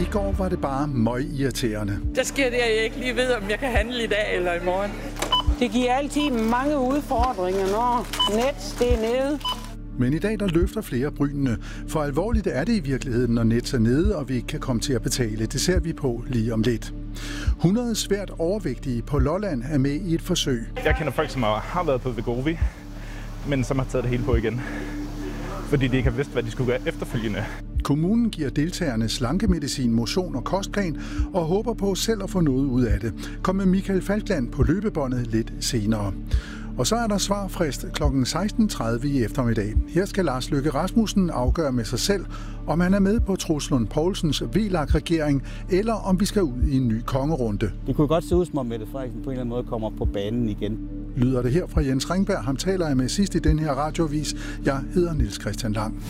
går var det bare møgirriterende. Der sker det, at jeg ikke lige ved, om jeg kan handle i dag eller i morgen. Det giver altid mange udfordringer, når net det er nede. Men i dag der løfter flere brynene, for alvorligt er det i virkeligheden, når net er nede, og vi ikke kan komme til at betale. Det ser vi på lige om lidt. 100 svært overvægtige på Lolland er med i et forsøg. Jeg kender folk, som har været på Wegovy, men som har taget det hele på igen, fordi de ikke har vidst, hvad de skulle gøre efterfølgende. Kommunen giver deltagerne slankemedicin, motion og kostplan og håber på selv at få noget ud af det. Kom med Michael Falkland på løbebåndet lidt senere. Og så er der svarfrist kl. 16.30 i eftermiddag. Her skal Lars Løkke Rasmussen afgøre med sig selv, om han er med på Troels Lund Poulsens VLAK-regering, eller om vi skal ud i en ny kongerunde. Det kunne godt se ud, som om Mette Frederiksen på en eller anden måde kommer på banen igen. Lyder det her fra Jens Ringberg. Ham taler jeg med sidst i den her radioavis. Jeg hedder Niels Christian Lang.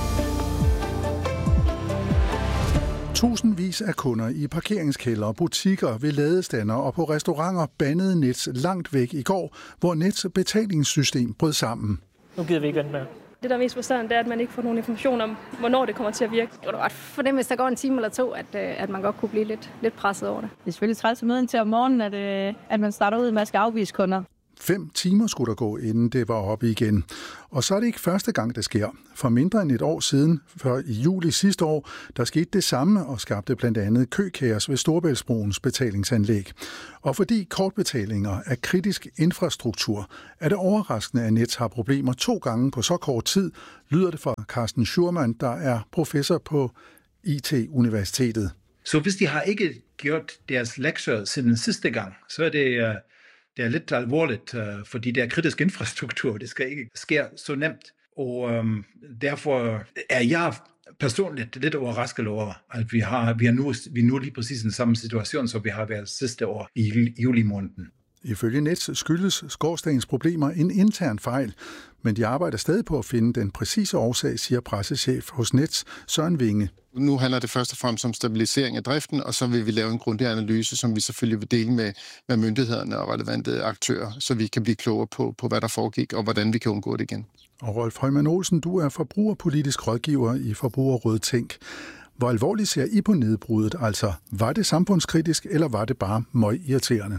Tusindvis af kunder i parkeringskældre, butikker, ved ladestander og på restauranter bandede Nets langt væk i går, hvor Nets betalingssystem brød sammen. Nu gider vi ikke vente med. Det, der er mest frustrerende, det er, at man ikke får nogen information om, hvornår det kommer til at virke. Det var godt for dem, hvis der går en time eller to, at man godt kunne blive lidt presset over det. Det er selvfølgelig træls at møde til om morgenen, at man starter ud med at skal afvise kunder. 5 timer skulle der gå, inden det var oppe igen. Og så er det ikke første gang, det sker. For mindre end et år siden, før i juli sidste år, der skete det samme og skabte blandt andet køkaos ved Storebæltsbroens betalingsanlæg. Og fordi kortbetalinger er kritisk infrastruktur, er det overraskende, at Nets har problemer 2 gange på så kort tid, lyder det fra Carsten Schurmann, der er professor på IT-universitetet. Så hvis de har ikke gjort deres lektier siden sidste gang, så er det er lidt alvorligt, fordi det er kritisk infrastruktur. Det skal ikke ske så nemt. Og derfor er jeg personligt lidt overrasket over, at vi er nu lige præcis den samme situation, som vi har været sidste år i juli måneden. Ifølge Nets skyldes Skorstens problemer en intern fejl, men de arbejder stadig på at finde den præcise årsag, siger pressechef hos Nets, Søren Winge. Nu handler det først og fremmest om stabilisering af driften, og så vil vi lave en grundig analyse, som vi selvfølgelig vil dele med myndighederne og relevante aktører, så vi kan blive klogere på, hvad der foregik, og hvordan vi kan undgå det igen. Og Rolf Højmann Olsen, du er forbrugerpolitisk rådgiver i Forbrugerrådet Tænk. Hvor alvorligt ser I på nedbruddet? Altså, var det samfundskritisk, eller var det bare møgirriterende?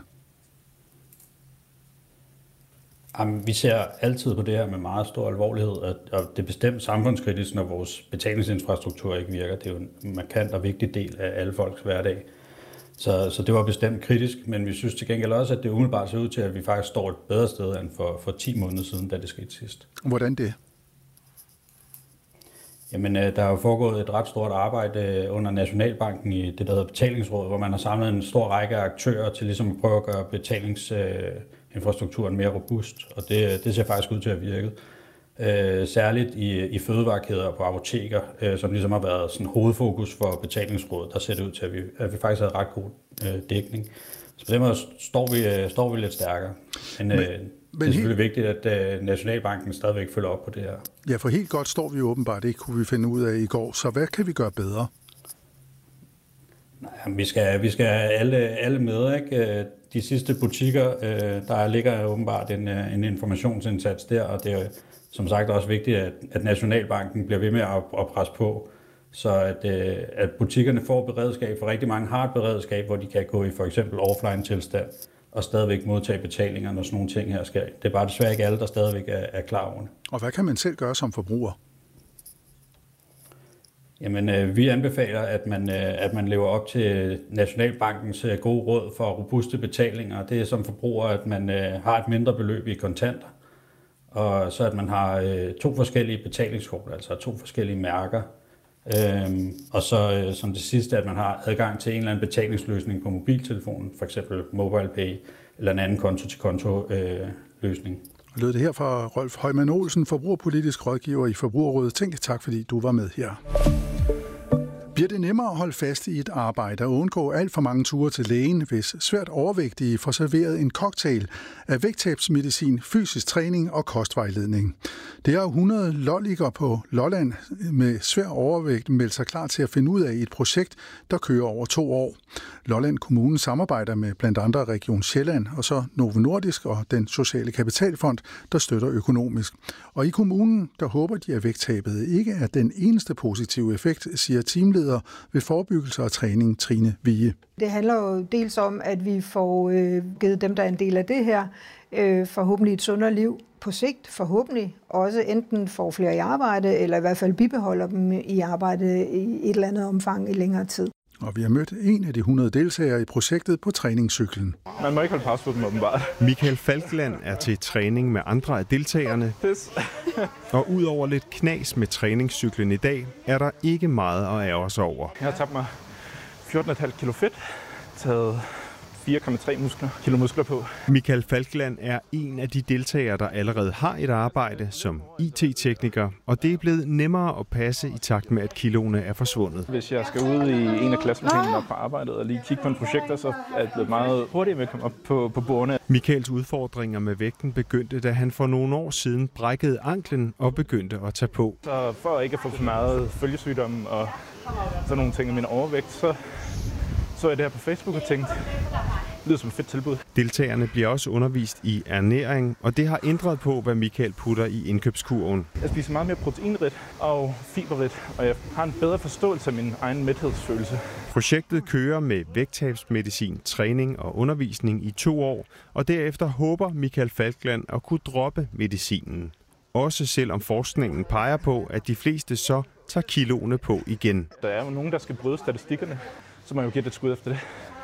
Jamen, vi ser altid på det her med meget stor alvorlighed, og det er bestemt samfundskritisk, når vores betalingsinfrastruktur ikke virker. Det er jo en markant og vigtig del af alle folks hverdag. Så det var bestemt kritisk, men vi synes til gengæld også, at det umiddelbart ser ud til, at vi faktisk står et bedre sted end for 10 måneder siden, da det skete sidst. Hvordan det? Jamen, der har jo foregået et ret stort arbejde under Nationalbanken i det, der hedder Betalingsrådet, hvor man har samlet en stor række aktører til ligesom at prøve at gøre betalingsinfrastrukturen mere robust, og det ser faktisk ud til at virke. Særligt i fødevarekæder og på apoteker, som ligesom har været sådan hovedfokus for Betalingsrådet, der ser det ud til, at vi faktisk har ret god dækning. Så på den måde står vi lidt stærkere. Men det er selvfølgelig vigtigt, at Nationalbanken stadigvæk følger op på det her. Ja, for helt godt står vi åbenbart ikke, kunne vi finde ud af i går. Så hvad kan vi gøre bedre? Nej, vi skal alle med, ikke? De sidste butikker, der ligger åbenbart en informationsindsats der, og det er som sagt også vigtigt, at Nationalbanken bliver ved med at presse på, så at butikkerne får beredskab, for rigtig mange har et beredskab, hvor de kan gå i for eksempel offline-tilstand og stadigvæk modtage betalinger, når sådan nogle ting her sker. Det er bare desværre ikke alle, der stadigvæk er klar over det. Og hvad kan man selv gøre som forbruger? Jamen, vi anbefaler, at man lever op til Nationalbankens gode råd for robuste betalinger. Det er som forbruger, at man har et mindre beløb i kontanter, og så at man har 2 forskellige betalingskort, altså 2 forskellige mærker. Og så som det sidste, at man har adgang til en eller anden betalingsløsning på mobiltelefonen, for eksempel MobilePay eller en anden konto-til-konto løsning. Lød det her fra Rolf Højmann Olsen, forbrugerpolitisk rådgiver i Forbrugerrådet Tænk. Tak fordi du var med her. Bliver det nemmere at holde fast i et arbejde og undgå alt for mange ture til lægen, hvis svært overvægtige får serveret en cocktail af vægttabsmedicin, fysisk træning og kostvejledning? Det har 100 lolliger på Lolland med svær overvægt meldt sig klar til at finde ud af i et projekt, der kører over 2 år. Lolland Kommune samarbejder med blandt andre Region Sjælland og så Novo Nordisk og den Sociale Kapitalfond, der støtter økonomisk. Og i kommunen, der håber de, at vægttabet ikke er den eneste positive effekt, siger teamleder projektleder ved forebyggelse og træning, Trine Vige. Det handler jo dels om, at vi får givet dem, der er en del af det her, forhåbentlig et sundere liv på sigt, forhåbentlig også enten får flere i arbejde, eller i hvert fald bibeholder dem i arbejde i et eller andet omfang i længere tid. Og vi har mødt en af de 100 deltagere i projektet på træningscyklen. Man må ikke holde pause på dem, åbenbart. Michael Falkland er til træning med andre af deltagerne. Og udover lidt knas med træningscyklen i dag, er der ikke meget at ærge sig over. Jeg har tabt mig 14,5 kilo fedt, taget 4,3 kilo muskler på. Michael Falkland er en af de deltagere, der allerede har et arbejde som IT-tekniker, og det er blevet nemmere at passe i takt med, at kiloene er forsvundet. Hvis jeg skal ud i en af klasselokalerne op på arbejdet og lige kigge på en projekter, så er det blevet meget hurtigt med at komme op på bordene. Michaels udfordringer med vægten begyndte, da han for nogle år siden brækkede anklen og begyndte at tage på. Så for ikke at få for meget følgesygdomme og sådan nogle ting af min overvægt, så jeg det her på Facebook og tænkte, det lyder som et fedt tilbud. Deltagerne bliver også undervist i ernæring, og det har ændret på, hvad Michael putter i indkøbskurven. Jeg spiser meget mere proteinrigt og fiberrigt, og jeg har en bedre forståelse af min egen mæthedsfølelse. Projektet kører med vægttabsmedicin, træning og undervisning i 2 år, og derefter håber Michael Falkland at kunne droppe medicinen. Også selvom forskningen peger på, at de fleste så tager kiloene på igen. Der er jo nogen, der skal bryde statistikkerne, så må jeg jo give et skud efter det.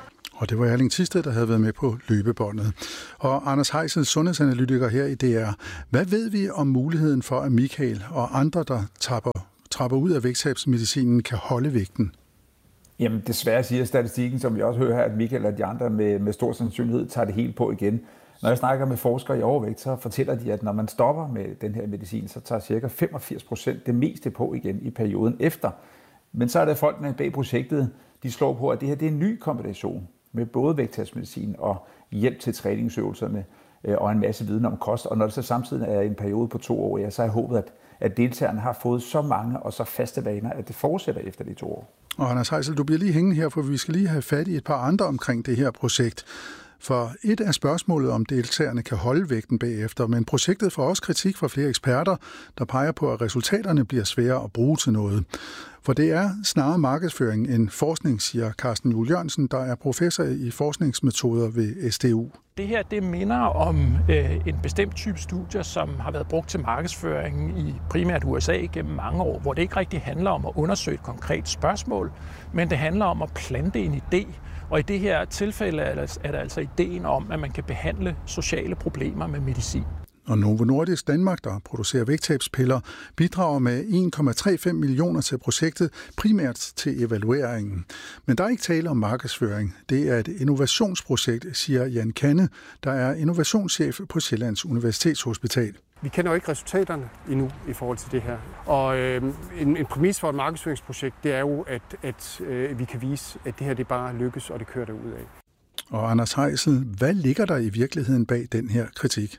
Og det var Erling Thisted, der havde været med på løbebåndet. Og Anders Heisel, sundhedsanalytiker her i DR. Hvad ved vi om muligheden for, at Michael og andre, der trapper ud af vægttabsmedicinen, kan holde vægten? Jamen desværre siger statistikken, som vi også hører her, at Michael og de andre med stor sandsynlighed tager det helt på igen. Når jeg snakker med forskere i overvægt, så fortæller de, at når man stopper med den her medicin, så tager ca. 85% det meste på igen i perioden efter. Men så er der folkene bag projektet, de slår på, at det her det er en ny kombination med både vægttabsmedicin og hjælp til træningsøvelserne og en masse viden om kost. Og når det så samtidig er en periode på 2 år, ja, så er jeg håbet, at deltagerne har fået så mange og så faste vaner, at det fortsætter efter de 2 år. Og Anders Heisel, du bliver lige hængende her, for vi skal lige have fat i et par andre omkring det her projekt. For et er spørgsmålet, om deltagerne kan holde vægten bagefter, men projektet får også kritik fra flere eksperter, der peger på, at resultaterne bliver svære at bruge til noget. For det er snarere markedsføring end forskning, siger Carsten Juhl Jørgensen, der er professor i forskningsmetoder ved SDU. Det her det minder om en bestemt type studier, som har været brugt til markedsføring i primært USA gennem mange år, hvor det ikke rigtig handler om at undersøge et konkret spørgsmål, men det handler om at plante en idé. Og i det her tilfælde er der altså ideen om, at man kan behandle sociale problemer med medicin. Og Novo Nordisk Danmark, der producerer vægttabspiller, bidrager med 1,35 millioner til projektet, primært til evalueringen. Men der er ikke tale om markedsføring. Det er et innovationsprojekt, siger Jan Kanne, der er innovationschef på Sjællands Universitetshospital. Vi kender jo ikke resultaterne endnu i forhold til det her. Og en præmis for et markedsføringsprojekt, det er jo, at vi kan vise, at det her det bare lykkes, og det kører derud af. Og Anders Heisel, hvad ligger der i virkeligheden bag den her kritik?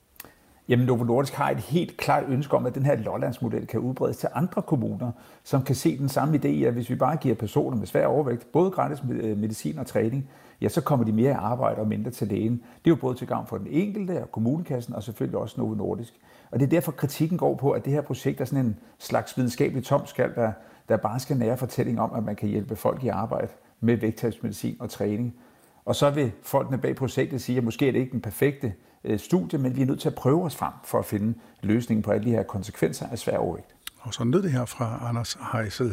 Jamen, Novo Nordisk har et helt klart ønske om, at den her Lollandsmodel kan udbredes til andre kommuner, som kan se den samme idé i, at hvis vi bare giver personer med svær overvægt både gratis medicin og træning, ja, så kommer de mere i arbejde og mindre til lægen. Det er jo både til gavn for den enkelte og kommunekassen, og selvfølgelig også Novo Nordisk. Og det er derfor, kritikken går på, at det her projekt er sådan en slags videnskabelig tomskal, der bare skal nære fortælling om, at man kan hjælpe folk i arbejde med vægttabsmedicin og træning. Og så vil folkene bag projektet sige, at måske er det ikke den perfekte studie, men vi er nødt til at prøve os frem for at finde løsningen på alle de her konsekvenser af svær overvægt. Og så lød det her fra Anders Heisel.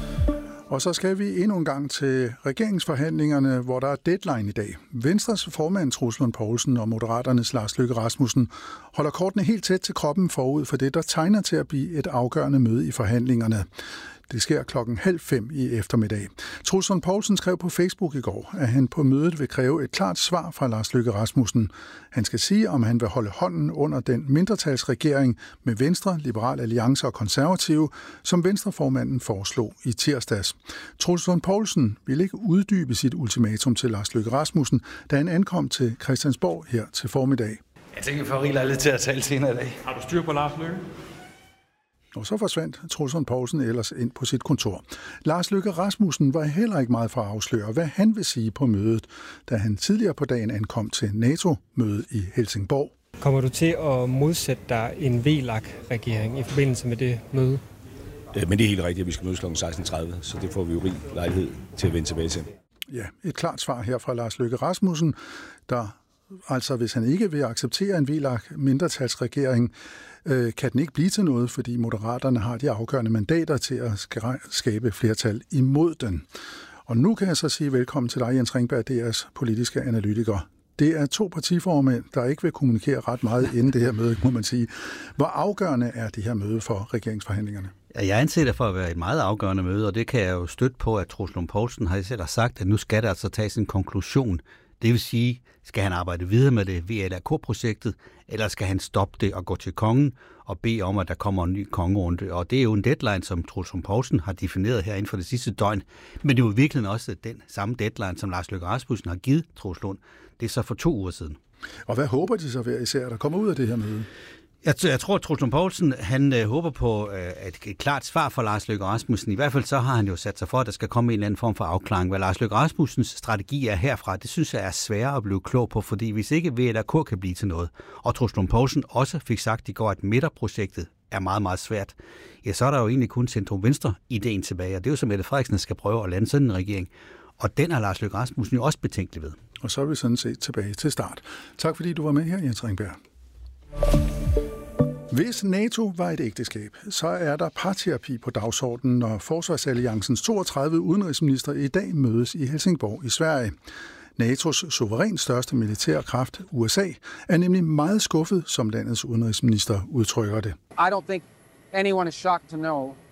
Og så skal vi endnu en gang til regeringsforhandlingerne, hvor der er deadline i dag. Venstres formand Troels Lund Poulsen og Moderaternes Lars Løkke Rasmussen holder kortene helt tæt til kroppen forud for det, der tegner til at blive et afgørende møde i forhandlingerne. Det sker 4:30 i eftermiddag. Troels Lund Poulsen skrev på Facebook i går, at han på mødet vil kræve et klart svar fra Lars Løkke Rasmussen. Han skal sige, om han vil holde hånden under den mindretalsregering med Venstre, Liberal Alliance og Konservative, som Venstreformanden foreslog i tirsdags. Troels Lund Poulsen ville ikke uddybe sit ultimatum til Lars Løkke Rasmussen, da han ankom til Christiansborg her til formiddag. Jeg tænker, vi får rigtig lejlighed til at tale senere i dag. Har du styr på Lars Løkke? Og så forsvandt Troels Lund Poulsen ellers ind på sit kontor. Lars Løkke Rasmussen var heller ikke meget for at afsløre, hvad han vil sige på mødet, da han tidligere på dagen ankom til NATO-mødet i Helsingborg. Kommer du til at modsætte dig en VLAK-regering i forbindelse med det møde? Men det er helt rigtigt, at vi skal mødes kl. 16.30, så det får vi jo rig lejlighed til at vende tilbage til. Ja, et klart svar her fra Lars Løkke Rasmussen, der altså, hvis han ikke vil acceptere en VLAK-mindretalsregering, kan den ikke blive til noget, fordi Moderaterne har de afgørende mandater til at skabe flertal imod den. Og nu kan jeg så sige velkommen til dig, Jens Ringberg, DR's politiske analytiker. Det er 2 partiformænd, der ikke vil kommunikere ret meget inden det her møde, må man sige. Hvor afgørende er det her møde for regeringsforhandlingerne? Jeg anser det for at være et meget afgørende møde, og det kan jeg jo støtte på, at Troels Lund Poulsen har selv sagt, at nu skal der altså tages en konklusion. Det vil sige, skal han arbejde videre med det VLAK-projektet, eller skal han stoppe det og gå til kongen og bede om, at der kommer en ny kongerunde? Og det er jo en deadline, som Troels Lund Poulsen har defineret her inden for det sidste døgn. Men det er jo virkelig også den samme deadline, som Lars Løkke Rasmussen har givet Troels Lund. Det er så for 2 uger siden. Og hvad håber de så hver især, der kommer ud af det her møde? Jeg tror, at Troels Lund Poulsen han håber på et klart svar fra Lars Løkke Rasmussen. I hvert fald så har han jo sat sig for, at der skal komme en eller anden form for afklaring. Hvad Lars Løkke Rasmussens strategi er herfra, det synes jeg er sværere at blive klog på, fordi hvis ikke VLAK kan blive til noget, og Troels Lund Poulsen også fik sagt i går, at midterprojektet er meget, meget svært, ja, så er der jo egentlig kun centrum-venstre-ideen tilbage, og det er jo så Mette Frederiksen skal prøve at lande sådan en regering. Og den har Lars Løkke Rasmussen jo også betænkelig ved. Og så er vi sådan set tilbage til start. Tak fordi du var med her, Jens Ringberg. Hvis NATO var et ægteskab, så er der parterapi på dagsordenen, når Forsvarsalliancens 32 udenrigsminister i dag mødes i Helsingborg i Sverige. NATO's suverænt største militære kraft, USA, er nemlig meget skuffet, som landets udenrigsminister udtrykker det. I don't think anyone is shocked to know